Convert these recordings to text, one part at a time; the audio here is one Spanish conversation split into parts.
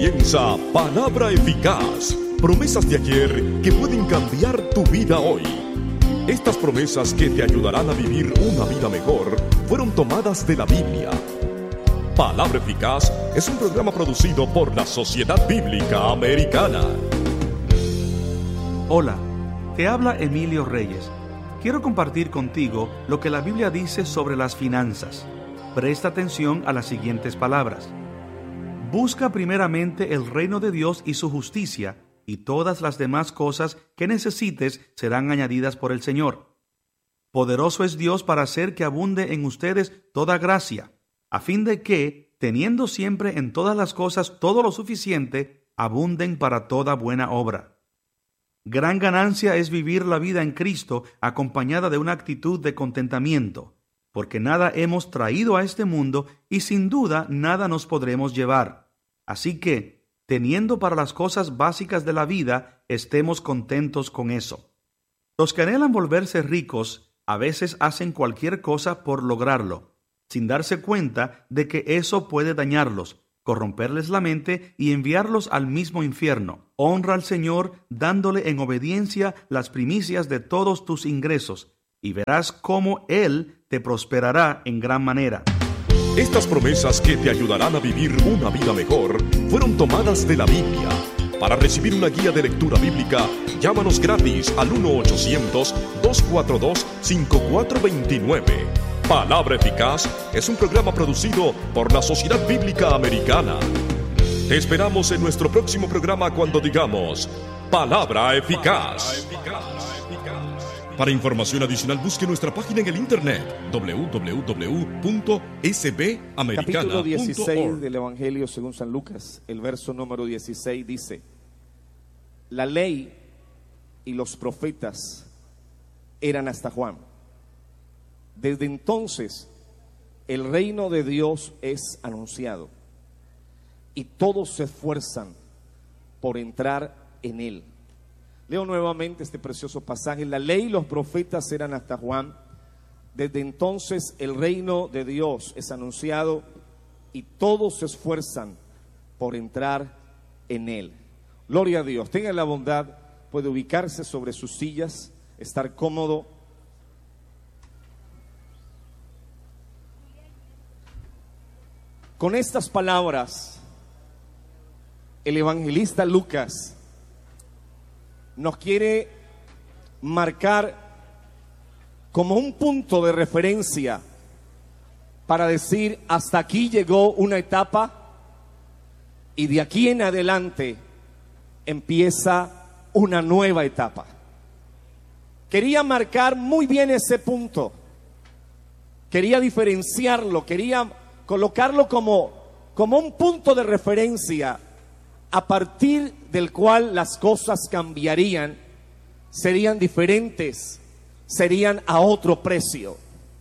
Piensa Palabra Eficaz. Promesas de ayer que pueden cambiar tu vida hoy. Estas promesas que te ayudarán a vivir una vida mejor fueron tomadas de la Biblia. Palabra Eficaz es un programa producido por la Sociedad Bíblica Americana. Hola, te habla Emilio Reyes. Quiero compartir contigo lo que la Biblia dice sobre las finanzas. Presta atención a las siguientes palabras. Busca primeramente el reino de Dios y su justicia, y todas las demás cosas que necesites serán añadidas por el Señor. Poderoso es Dios para hacer que abunde en ustedes toda gracia, a fin de que, teniendo siempre en todas las cosas todo lo suficiente, abunden para toda buena obra. Gran ganancia es vivir la vida en Cristo acompañada de una actitud de contentamiento, porque nada hemos traído a este mundo y sin duda nada nos podremos llevar. Así que, teniendo para las cosas básicas de la vida, estemos contentos con eso. Los que anhelan volverse ricos a veces hacen cualquier cosa por lograrlo, sin darse cuenta de que eso puede dañarlos, corromperles la mente y enviarlos al mismo infierno. Honra al Señor dándole en obediencia las primicias de todos tus ingresos, y verás cómo Él te prosperará en gran manera. Estas promesas que te ayudarán a vivir una vida mejor fueron tomadas de la Biblia. Para recibir una guía de lectura bíblica, llámanos gratis al 1-800-242-5429. Palabra Eficaz es un programa producido por la Sociedad Bíblica Americana. Te esperamos en nuestro próximo programa cuando digamos Palabra Eficaz. Para información adicional, busque nuestra página en el internet www.sbamericana.org. Capítulo 16 del Evangelio según San Lucas, el verso número 16 dice: la ley y los profetas eran hasta Juan. Desde entonces el reino de Dios es anunciado y todos se esfuerzan por entrar en él. Leo nuevamente este precioso pasaje. La ley y los profetas eran hasta Juan. Desde entonces el reino de Dios es anunciado y todos se esfuerzan por entrar en él. Gloria a Dios. Tenga la bondad, puede ubicarse sobre sus sillas, estar cómodo. Con estas palabras, el evangelista Lucas nos quiere marcar como un punto de referencia para decir: hasta aquí llegó una etapa y de aquí en adelante empieza una nueva etapa. Quería marcar muy bien ese punto, quería diferenciarlo, quería colocarlo como un punto de referencia a partir del cual las cosas cambiarían, serían diferentes, serían a otro precio.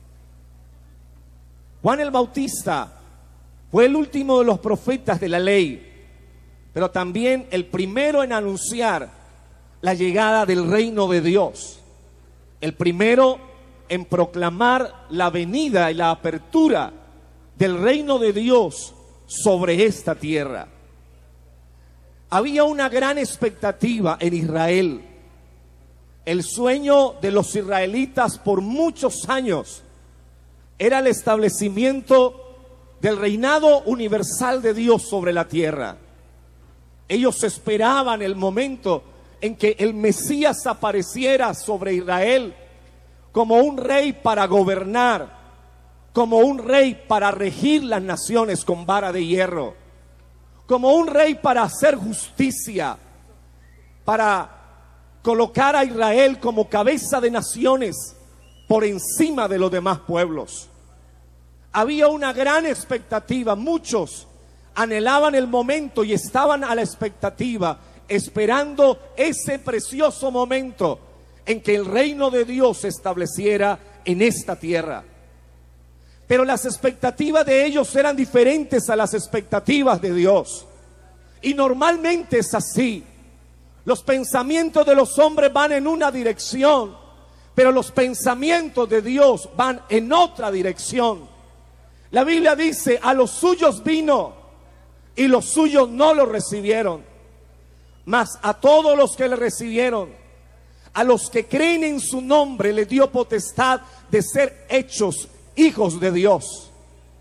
Juan el Bautista fue el último de los profetas de la ley, pero también el primero en anunciar la llegada del reino de Dios, el primero en proclamar la venida y la apertura del reino de Dios sobre esta tierra. Había una gran expectativa en Israel. El sueño de los israelitas por muchos años era el establecimiento del reinado universal de Dios sobre la tierra. Ellos esperaban el momento en que el Mesías apareciera sobre Israel como un rey para gobernar, como un rey para regir las naciones con vara de hierro, como un rey para hacer justicia, para colocar a Israel como cabeza de naciones por encima de los demás pueblos. Había una gran expectativa, muchos anhelaban el momento y estaban a la expectativa, esperando ese precioso momento en que el reino de Dios se estableciera en esta tierra. Pero las expectativas de ellos eran diferentes a las expectativas de Dios. Y normalmente es así. Los pensamientos de los hombres van en una dirección, pero los pensamientos de Dios van en otra dirección. La Biblia dice: a los suyos vino y los suyos no lo recibieron. Mas a todos los que le recibieron, a los que creen en su nombre, le dio potestad de ser hechos hijos de Dios.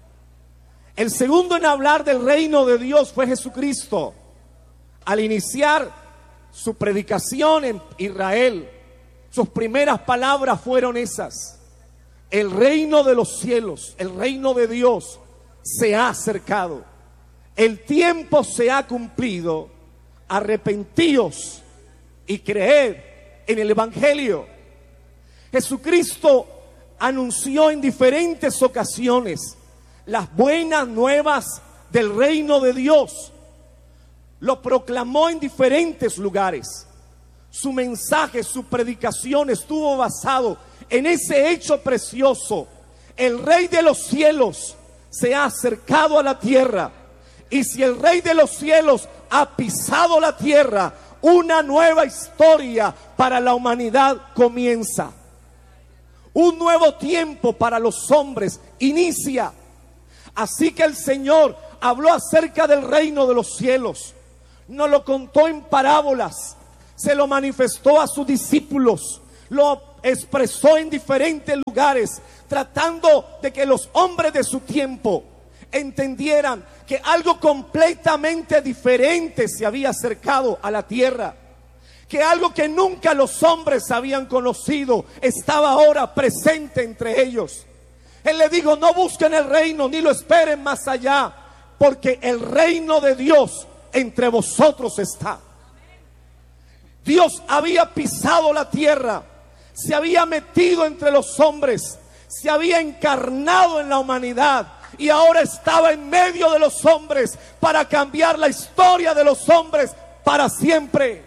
El segundo en hablar del reino de Dios fue Jesucristo. Al iniciar su predicación en Israel, sus primeras palabras fueron esas: el reino de los cielos, el reino de Dios se ha acercado, el tiempo se ha cumplido, arrepentíos y creed en el Evangelio. Jesucristo anunció en diferentes ocasiones las buenas nuevas del reino de Dios. Lo proclamó en diferentes lugares. Su mensaje, su predicación estuvo basado en ese hecho precioso: el Rey de los cielos se ha acercado a la tierra, y si el Rey de los cielos ha pisado la tierra, una nueva historia para la humanidad comienza. Un nuevo tiempo para los hombres inicia. Así que el Señor habló acerca del reino de los cielos. Nos lo contó en parábolas, se lo manifestó a sus discípulos, lo expresó en diferentes lugares, tratando de que los hombres de su tiempo entendieran que algo completamente diferente se había acercado a la tierra, que algo que nunca los hombres habían conocido estaba ahora presente entre ellos. Él le dijo: no busquen el reino ni lo esperen más allá, porque el reino de Dios entre vosotros está. Dios había pisado la tierra, se había metido entre los hombres, se había encarnado en la humanidad y ahora estaba en medio de los hombres para cambiar la historia de los hombres para siempre.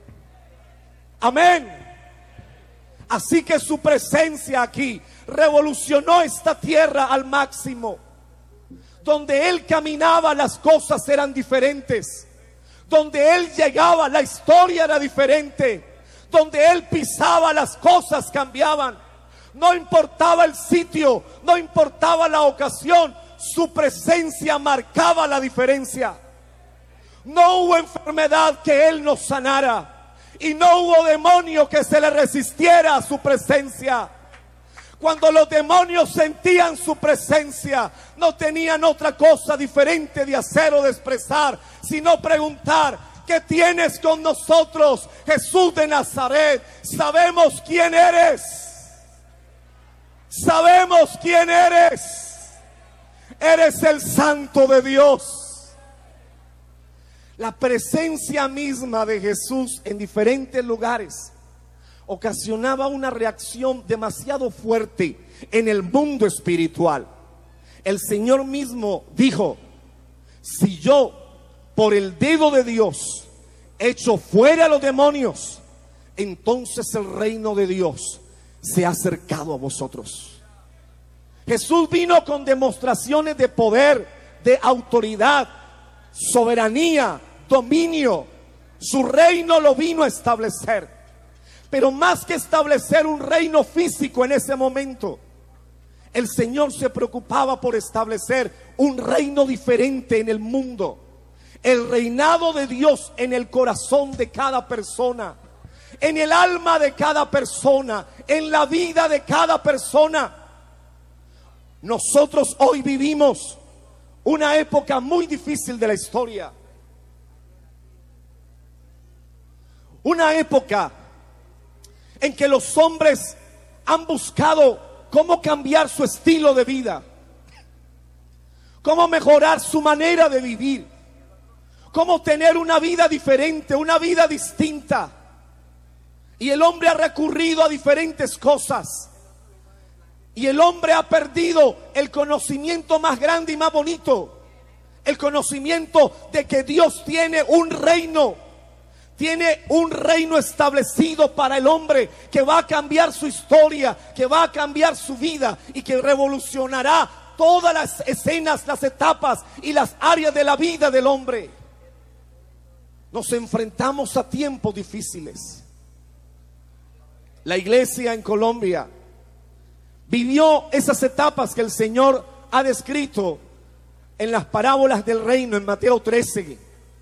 Amén. Así que su presencia aquí revolucionó esta tierra al máximo. Donde Él caminaba, las cosas eran diferentes. Donde Él llegaba, la historia era diferente. Donde Él pisaba, las cosas cambiaban. No importaba el sitio, no importaba la ocasión, su presencia marcaba la diferencia. No hubo enfermedad que Él no sanara, y no hubo demonio que se le resistiera a su presencia. Cuando los demonios sentían su presencia, no tenían otra cosa diferente de hacer o de expresar, sino preguntar: ¿qué tienes con nosotros, Jesús de Nazaret? Sabemos quién eres. Sabemos quién eres. Eres el Santo de Dios. La presencia misma de Jesús en diferentes lugares ocasionaba una reacción demasiado fuerte en el mundo espiritual. El Señor mismo dijo: si yo por el dedo de Dios echo fuera a los demonios, entonces el reino de Dios se ha acercado a vosotros. Jesús vino con demostraciones de poder, de autoridad, soberanía, dominio. Su reino lo vino a establecer. Pero más que establecer un reino físico en ese momento, el Señor se preocupaba por establecer un reino diferente en el mundo. El reinado de Dios en el corazón de cada persona, en el alma de cada persona, en la vida de cada persona. Nosotros hoy vivimos una época muy difícil de la historia. Una época en que los hombres han buscado cómo cambiar su estilo de vida, cómo mejorar su manera de vivir, cómo tener una vida diferente, una vida distinta. Y el hombre ha recurrido a diferentes cosas. Y el hombre ha perdido el conocimiento más grande y más bonito. El conocimiento de que Dios tiene un reino. Tiene un reino establecido para el hombre que va a cambiar su historia, que va a cambiar su vida y que revolucionará todas las escenas, las etapas y las áreas de la vida del hombre. Nos enfrentamos a tiempos difíciles. La iglesia en Colombia vivió esas etapas que el Señor ha descrito en las parábolas del reino en Mateo 13.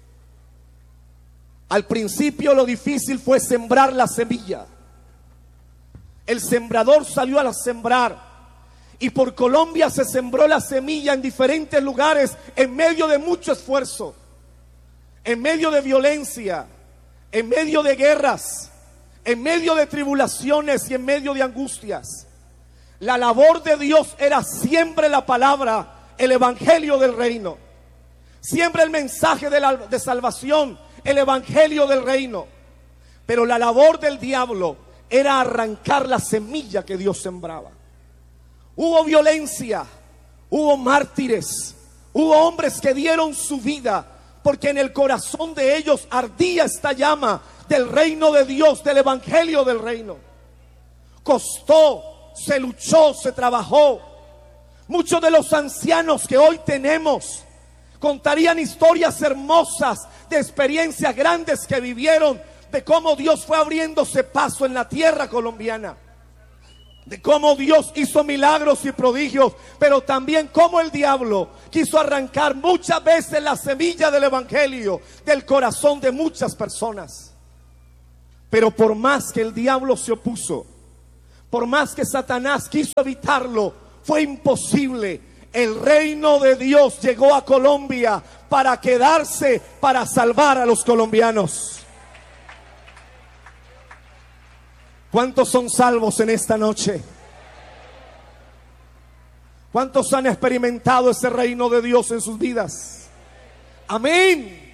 Al principio lo difícil fue sembrar la semilla. El sembrador salió a sembrar y por Colombia se sembró la semilla en diferentes lugares en medio de mucho esfuerzo, en medio de violencia, en medio de guerras, en medio de tribulaciones y en medio de angustias. La labor de Dios era siempre la palabra, el evangelio del reino, siempre el mensaje de salvación, el evangelio del reino. Pero la labor del diablo era arrancar la semilla que Dios sembraba. Hubo violencia, hubo mártires, hubo hombres que dieron su vida porque en el corazón de ellos ardía esta llama del reino de Dios, del evangelio del reino. Costó, se luchó, se trabajó. Muchos de los ancianos que hoy tenemos contarían historias hermosas de experiencias grandes que vivieron, de cómo Dios fue abriéndose paso en la tierra colombiana, de cómo Dios hizo milagros y prodigios, pero también cómo el diablo quiso arrancar muchas veces la semilla del evangelio del corazón de muchas personas. Pero por más que el diablo se opuso, por más que Satanás quiso evitarlo, fue imposible. El reino de Dios llegó a Colombia para quedarse, para salvar a los colombianos. ¿Cuántos son salvos en esta noche? ¿Cuántos han experimentado ese reino de Dios en sus vidas? Amén.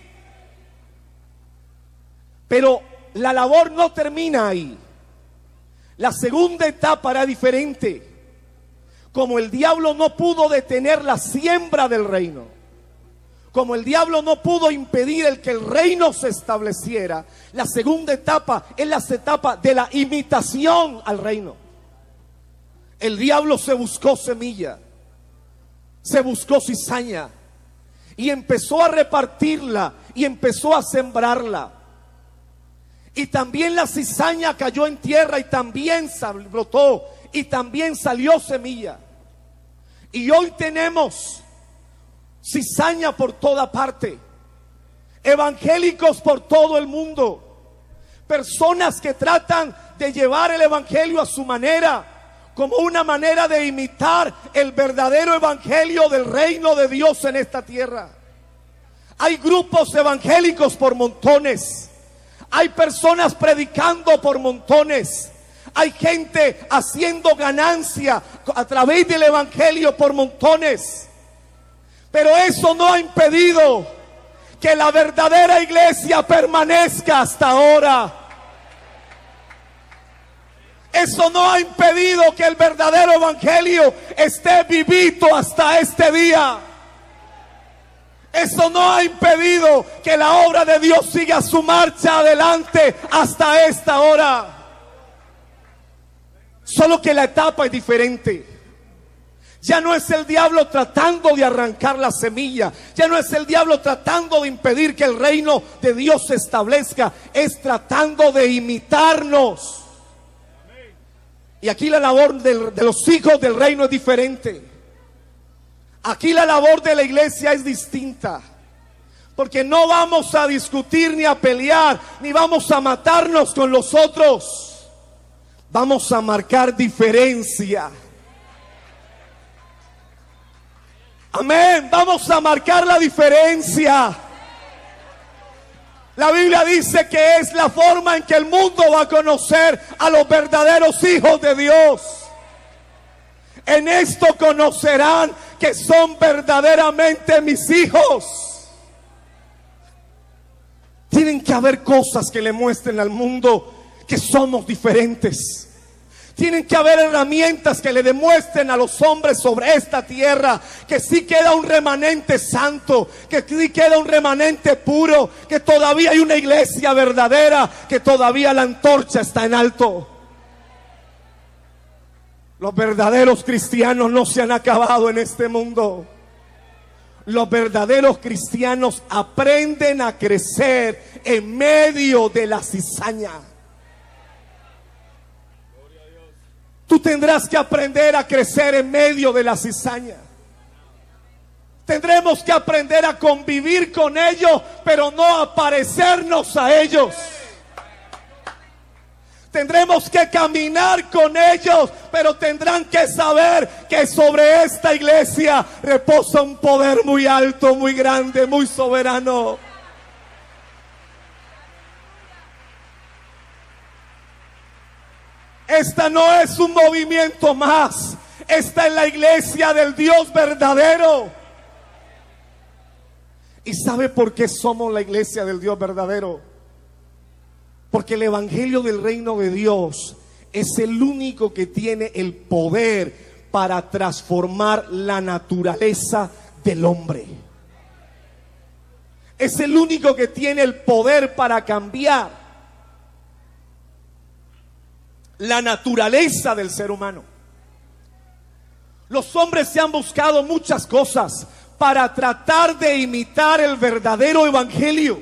Pero la labor no termina ahí. La segunda etapa era diferente. Como el diablo no pudo detener la siembra del reino, como el diablo no pudo impedir el que el reino se estableciera, la segunda etapa es la etapa de la imitación al reino. El diablo se buscó semilla, se buscó cizaña y empezó a repartirla y empezó a sembrarla. Y también la cizaña cayó en tierra y también brotó y también salió semilla. Y hoy tenemos cizaña por toda parte, evangélicos por todo el mundo, personas que tratan de llevar el evangelio a su manera, como una manera de imitar el verdadero evangelio del reino de Dios en esta tierra. Hay grupos evangélicos por montones, hay personas predicando por montones, hay gente haciendo ganancia a través del evangelio por montones. Pero eso no ha impedido que la verdadera iglesia permanezca hasta ahora. Eso no ha impedido que el verdadero evangelio esté vivito hasta este día. Eso no ha impedido que la obra de Dios siga su marcha adelante hasta esta hora. Solo que la etapa es diferente. Ya no es el diablo tratando de arrancar la semilla, ya no es el diablo tratando de impedir que el reino de Dios se establezca, es tratando de imitarnos. Y aquí la labor de los hijos del reino es diferente. Aquí la labor de la iglesia es distinta, porque no vamos a discutir ni a pelear, ni vamos a matarnos con los otros. Vamos a marcar diferencia. Amén. Vamos a marcar la diferencia. La Biblia dice que es la forma en que el mundo va a conocer a los verdaderos hijos de Dios. En esto conocerán que son verdaderamente mis hijos. Tienen que haber cosas que le muestren al mundo que somos diferentes. Tienen que haber herramientas que le demuestren a los hombres sobre esta tierra que sí queda un remanente santo, que sí queda un remanente puro, que todavía hay una iglesia verdadera, que todavía la antorcha está en alto. Los verdaderos cristianos no se han acabado en este mundo. Los verdaderos cristianos aprenden a crecer en medio de la cizaña. Tú tendrás que aprender a crecer en medio de la cizaña. Tendremos que aprender a convivir con ellos, pero no a parecernos a ellos. Tendremos que caminar con ellos, pero tendrán que saber que sobre esta iglesia reposa un poder muy alto, muy grande, muy soberano. Esta no es un movimiento más. Esta es la iglesia del Dios verdadero. ¿Y sabe por qué somos la iglesia del Dios verdadero? Porque el evangelio del reino de Dios es el único que tiene el poder para transformar la naturaleza del hombre. Es el único que tiene el poder para cambiar la naturaleza del ser humano. Los hombres se han buscado muchas cosas para tratar de imitar el verdadero evangelio.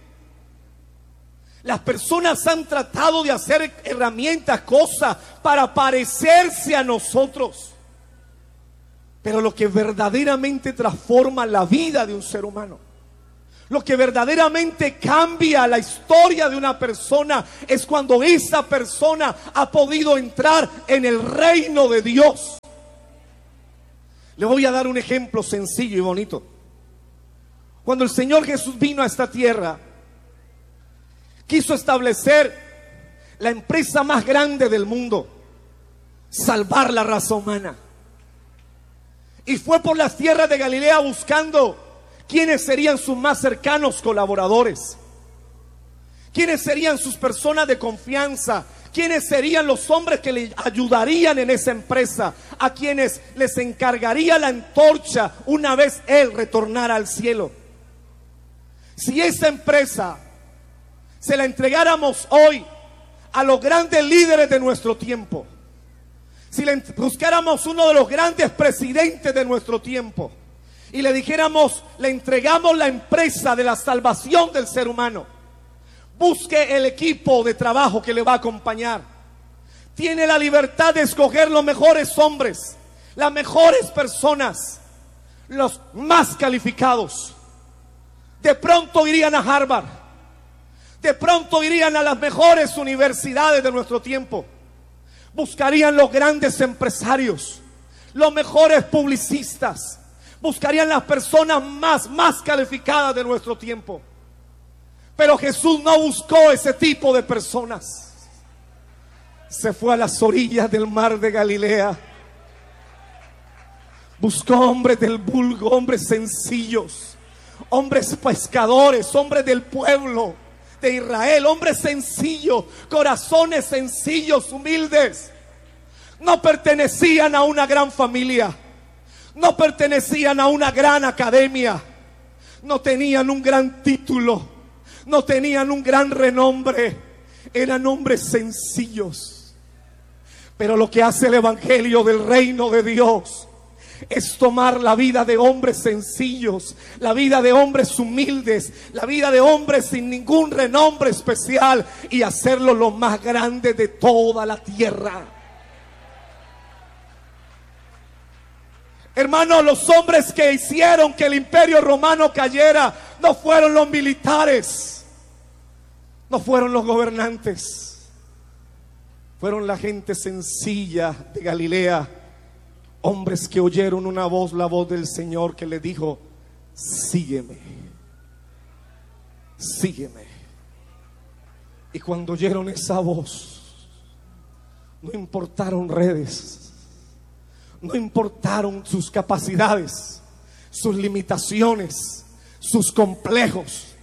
Las personas han tratado de hacer herramientas, cosas para parecerse a nosotros. Pero lo que verdaderamente transforma la vida de un ser humano, lo que verdaderamente cambia la historia de una persona, es cuando esa persona ha podido entrar en el reino de Dios. Le voy a dar un ejemplo sencillo y bonito. Cuando el Señor Jesús vino a esta tierra, quiso establecer la empresa más grande del mundo: salvar la raza humana. Y fue por las tierras de Galilea buscando quiénes serían sus más cercanos colaboradores, quiénes serían sus personas de confianza, quiénes serían los hombres que le ayudarían en esa empresa, a quienes les encargaría la antorcha una vez Él retornara al cielo. Si esa empresa se la entregáramos hoy a los grandes líderes de nuestro tiempo, si le buscáramos uno de los grandes presidentes de nuestro tiempo y le dijéramos: le entregamos la empresa de la salvación del ser humano, busque el equipo de trabajo que le va a acompañar, tiene la libertad de escoger los mejores hombres, las mejores personas, los más calificados. De pronto irían a Harvard, de pronto irían a las mejores universidades de nuestro tiempo, buscarían los grandes empresarios, los mejores publicistas, buscarían las personas más calificadas de nuestro tiempo. Pero Jesús no buscó ese tipo de personas. Se fue a las orillas del mar de Galilea. Buscó hombres del vulgo, hombres sencillos, hombres pescadores, hombres del pueblo de Israel, hombres sencillos, corazones sencillos, humildes. No pertenecían a una gran familia, no pertenecían a una gran academia, no tenían un gran título, no tenían un gran renombre, eran hombres sencillos. Pero lo que hace el evangelio del reino de Dios es tomar la vida de hombres sencillos, la vida de hombres humildes, la vida de hombres sin ningún renombre especial, y hacerlo lo más grande de toda la tierra. Hermanos, los hombres que hicieron que el imperio romano cayera no fueron los militares, no fueron los gobernantes, fueron la gente sencilla de Galilea. Hombres que oyeron una voz, la voz del Señor, que le dijo: sígueme, sígueme. Y cuando oyeron esa voz, no importaron redes, no importaron sus capacidades, sus limitaciones, sus complejos.